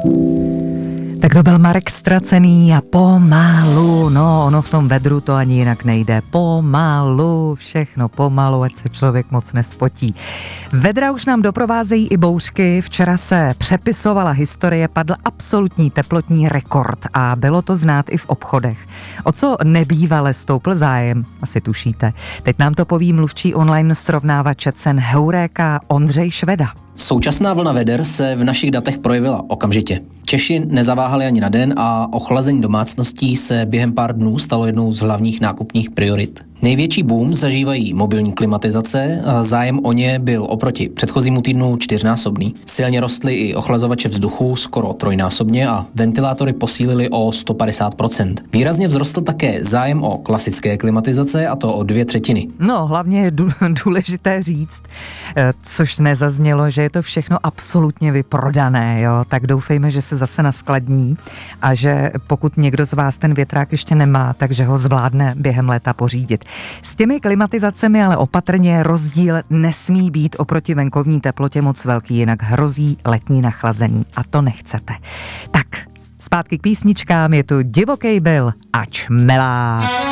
Tak to byl Marek Ztracený a Pomalu. No, ono v tom vedru to ani jinak nejde. Pomalu, všechno pomalu, ať se člověk moc nespotí. Vedra už nám doprovázejí i bouřky. Včera se přepisovala historie, padl absolutní teplotní rekord a bylo to znát i v obchodech. O co nebývale stoupl zájem, asi tušíte. Teď nám to poví mluvčí online srovnávače cen Heuréka Ondřej Šveda. Současná vlna veder se v našich datech projevila okamžitě. Češi nezaváhali ani na den a ochlazení domácností se během pár dnů stalo jednou z hlavních nákupních priorit. Největší boom zažívají mobilní klimatizace, zájem o ně byl oproti předchozímu týdnu 4násobný. Silně rostly i ochlazovače vzduchu skoro 3násobně a ventilátory posílily o 150%. Výrazně vzrostl také zájem o klasické klimatizace, a to o 2/3. No, hlavně je důležité říct, což nezaznělo, že je to všechno absolutně vyprodané, jo, tak doufejme, že se zase naskladní a že pokud někdo z vás ten větrák ještě nemá, takže ho zvládne během léta pořídit. S těmi klimatizacemi ale opatrně, rozdíl nesmí být oproti venkovní teplotě moc velký, jinak hrozí letní nachlazení a to nechcete. Tak, zpátky k písničkám, je tu Divokej byl a Čmelák.